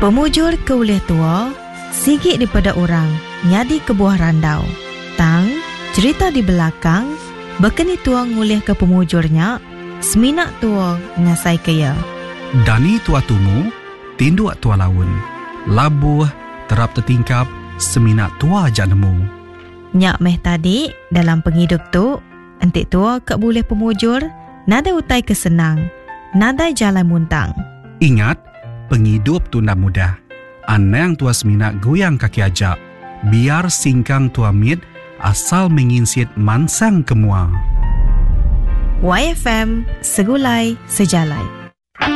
Pemujur ke ulih tua, sigit daripada orang, nyadi ke buah randau. Tang, cerita di belakang, bekeni tua ngulih ke pemujurnya, seminak tua ngasai kaya. Dani tua tumu, tinduak tua laun. Labuh, terap tertingkap, seminak tua ajak nemu. Nyak meh tadi, dalam penghidup tu, entik tua ke boleh pemujur, nada utai kesenang, nada jalan muntang. Ingat, penghidup tu nak mudah. Anang tua seminak goyang kaki ajak. Biar singkang tua mit, asal menginsit mansang kemua. YFM, segulai sejalai.